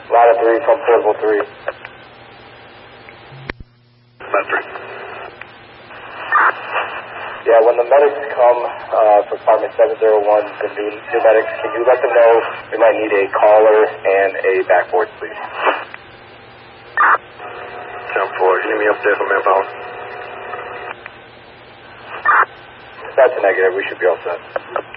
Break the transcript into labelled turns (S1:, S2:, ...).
S1: Ladder 3 from Portable 3.
S2: Ladder 3.
S1: Yeah, when the medics come for apartment 701, the new medics, can you let them know we might need a collar and a backboard, please?
S2: 10-4, you need me upstairs for manpower?
S1: That's a negative. We should be all set.